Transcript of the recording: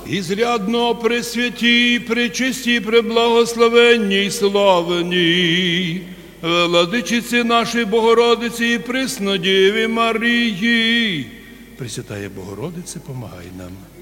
і зрядно пресвятій, пречистій, преблагословенній і славній, владичиці нашої Богородиці і Преснодіві Марії. Пресвятая Богородице, помагай нам.